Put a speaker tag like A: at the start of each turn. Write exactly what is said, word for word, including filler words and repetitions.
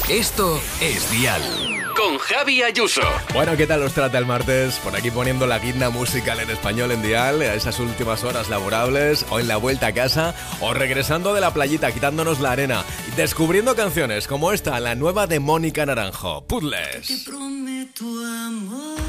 A: Esto es Dial. Con Javi Ayuso.
B: Bueno, ¿qué tal os trata el martes? Por aquí poniendo la guinda musical en español en Dial, a esas últimas horas laborables, o en la vuelta a casa, o regresando de la playita, quitándonos la arena, y descubriendo canciones como esta, la nueva de Mónica Naranjo, Puzzles.
C: Te prometo amor.